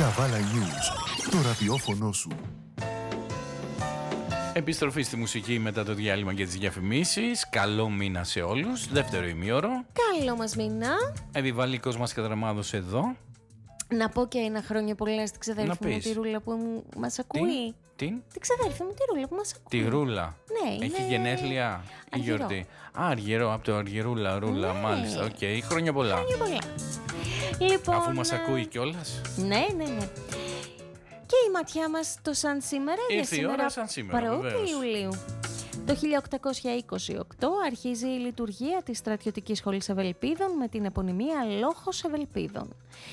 Καβάλα News, το ραδιόφωνο σου. Επιστροφή στη μουσική μετά το διάλειμμα και τις διαφημίσεις. Καλό μήνα σε όλους. Δεύτερο ημίωρο. Καλό μας μήνα. Επιβαλικός μας Κατραμάδος εδώ. Να πω και ένα χρόνια πολλά στην ξαδέρφη μου τη Ρούλα που μας ακούει. Την ξαδέρφη μου τη Ρούλα που μας ακούει. Τη Ρούλα. Ναι, έχει γενέθλια η γιορτή. Αργυρό, από το Αργυρούλα, Ρούλα, ναι. Μάλιστα. Οκ, χρόνια πολλά. Χρόνια πολλά. Λοιπόν, αφού μας ακούει κιόλας. Ναι. Και η ματιά μας το σαν σήμερα. Ήρθε η ώρα σαν σήμερα. Πρώτη Ιουλίου. Το 1828 αρχίζει η λειτουργία της Στρατιωτικής Σχολής Ευελπίδων με την επωνυμία Λόχος Ευελπίδων.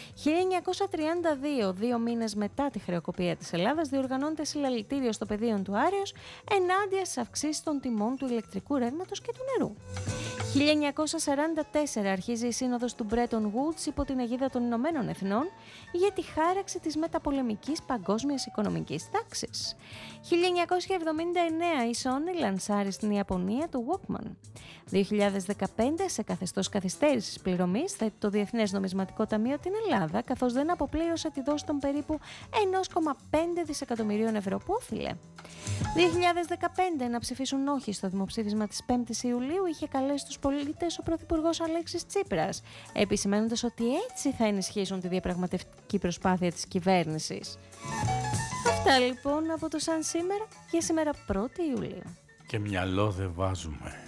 1932, 2 μήνες μετά τη χρεοκοπία της Ελλάδας, διοργανώνεται συλλαλητήριο στο πεδίο του Άρεως ενάντια στις αυξήσεις των τιμών του ηλεκτρικού ρεύματος και του νερού. 1944 αρχίζει η σύνοδος του Bretton Woods υπό την αιγίδα των Ηνωμένων Εθνών για τη χάραξη της μεταπολεμικής παγκόσμιας οικονομικής τάξης. 1979 η Sony λανσάρει στην Ιαπωνία το Walkman. 2015 σε καθεστώς καθυστέρησης πληρωμής θέτει το Διεθνές Νομισματικό Ταμείο την Ελλάδα, καθώς δεν αποπλήρωσε τη δόση των περίπου 1,5 δισεκατομμυρίων ευρώ που όφιλε. 2015 να ψηφίσουν όχι στο δημοψήφισμα της 5ης Ιουλίου είχε καλέσει τους πολίτες ο Πρωθυπουργός Αλέξης Τσίπρας, επισημαίνοντας ότι έτσι θα ενισχύσουν τη διαπραγματευτική προσπάθεια της κυβέρνησης. Αυτά λοιπόν από το σαν σήμερα για σήμερα 1η Ιουλίου. Και μυαλό δεν βάζουμε.